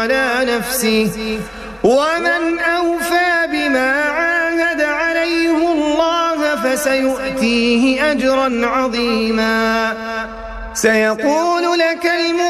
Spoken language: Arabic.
على نفسه ومن أوفى بما عاهد عليه الله فسيؤتيه أجرا عظيما. سيقول لك